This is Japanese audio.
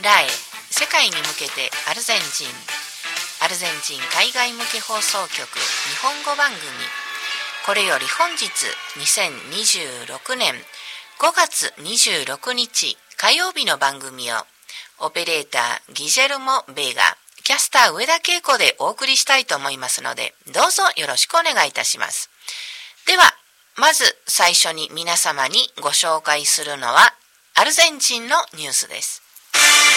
ラエ世界に向けてアルゼンチン海外向け放送局日本語番組、これより本日2026年5月26日火曜日の番組をオペレーターギジェルモ・ベーガ、キャスター上田恵子でお送りしたいと思いますので、どうぞよろしくお願いいたします。ではまず最初に皆様にご紹介するのはアルゼンチンのニュースです。